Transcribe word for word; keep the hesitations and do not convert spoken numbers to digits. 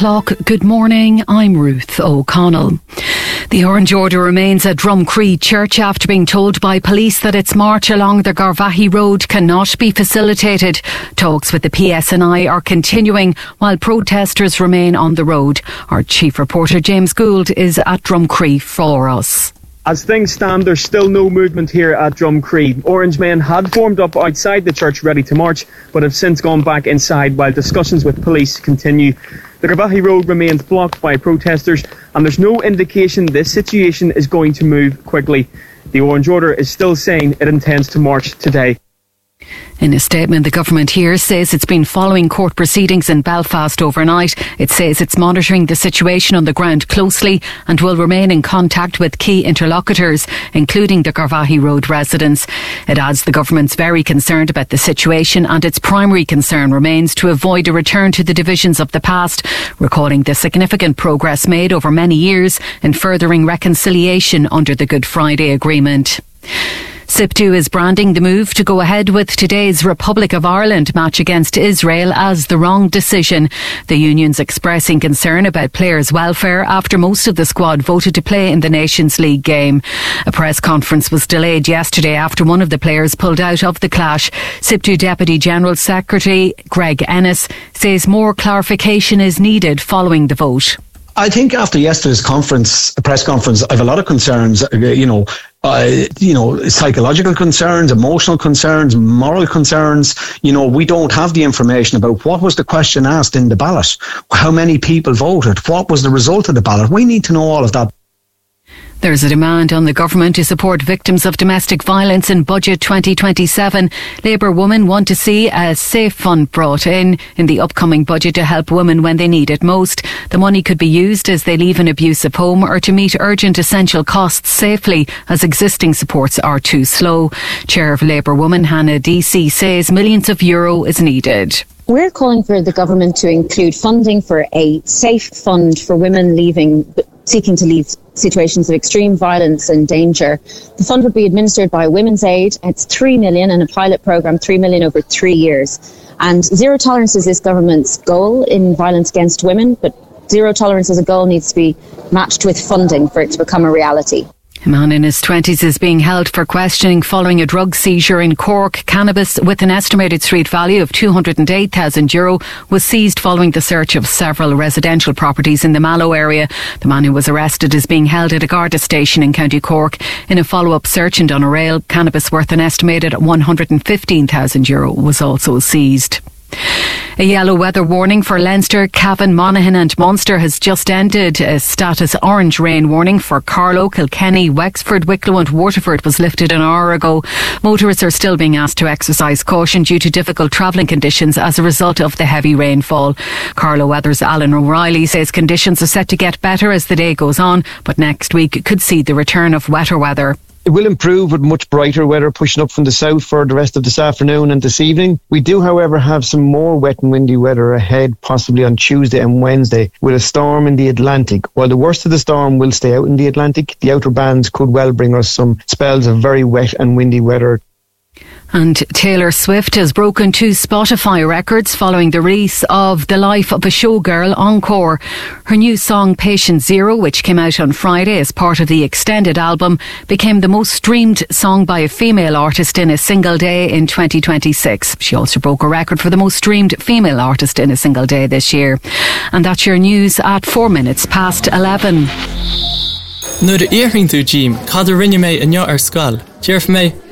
Good morning, I'm Ruth O'Connell. The Orange Order remains at Drumcree Church after being told by police that its march along the Garvaghey Road cannot be facilitated. Talks with the P S N I are continuing while protesters remain on the road. Our chief reporter James Gould is at Drumcree for us. As things stand, there's still no movement here at Drumcree. Orange men had formed up outside the church ready to march, but have since gone back inside while discussions with police continue. The Garvaghey Road remains blocked by protesters, and there's no indication this situation is going to move quickly. The Orange Order is still saying it intends to march today. In a statement, the government here says it's been following court proceedings in Belfast overnight. It says it's monitoring the situation on the ground closely and will remain in contact with key interlocutors, including the Garvaghey Road residents. It adds the government's very concerned about the situation and its primary concern remains to avoid a return to the divisions of the past, recalling the significant progress made over many years in furthering reconciliation under the Good Friday Agreement. SIPTU is branding the move to go ahead with today's Republic of Ireland match against Israel as the wrong decision. The union's expressing concern about players' welfare after most of the squad voted to play in the Nations League game. A press conference was delayed yesterday after one of the players pulled out of the clash. SIPTU Deputy General Secretary Greg Ennis says more clarification is needed following the vote. I think after yesterday's conference, press conference, I have a lot of concerns, you know, uh, you know, psychological concerns, emotional concerns, moral concerns. You know, we don't have the information about what was the question asked in the ballot, how many people voted, what was the result of the ballot. We need to know all of that. There's a demand on the government to support victims of domestic violence in Budget twenty twenty-seven. Labour women want to see a safe fund brought in in the upcoming budget to help women when they need it most. The money could be used as they leave an abusive home or to meet urgent essential costs safely as existing supports are too slow. Chair of Labour Women Hannah Deasy says millions of euro is needed. We're calling for the government to include funding for a safe fund for women leaving, seeking to leave situations of extreme violence and danger. The fund would be administered by Women's Aid. It's three million and a pilot programme, three million over three years. And zero tolerance is this government's goal in violence against women, but zero tolerance as a goal needs to be matched with funding for it to become a reality. A man in his twenties is being held for questioning following a drug seizure in Cork. Cannabis with an estimated street value of two hundred eight thousand euro was seized following the search of several residential properties in the Mallow area. The man who was arrested is being held at a Garda station in County Cork. In a follow-up search in Doneraile, cannabis worth an estimated one hundred fifteen thousand euro was also seized. A yellow weather warning for Leinster, Cavan, Monaghan and Munster has just ended. A status orange rain warning for Carlow, Kilkenny, Wexford, Wicklow and Waterford was lifted an hour ago. Motorists are still being asked to exercise caution due to difficult travelling conditions as a result of the heavy rainfall. Carlow Weather's Alan O'Reilly says conditions are set to get better as the day goes on, but next week could see the return of wetter weather. It will improve with much brighter weather pushing up from the south for the rest of this afternoon and this evening. We do, however, have some more wet and windy weather ahead, possibly on Tuesday and Wednesday, with a storm in the Atlantic. While the worst of the storm will stay out in the Atlantic, the outer bands could well bring us some spells of very wet and windy weather. And Taylor Swift has broken two Spotify records following the release of The Life of a Showgirl Encore. Her new song Patient Zero, which came out on Friday as part of the extended album, became the most streamed song by a female artist in a single day in twenty twenty-six. She also broke a record for the most streamed female artist in a single day this year. And that's your news at four minutes past eleven. Nuair a iarthing tú Jim, cad a rinne mé an ar scal. Dearf mé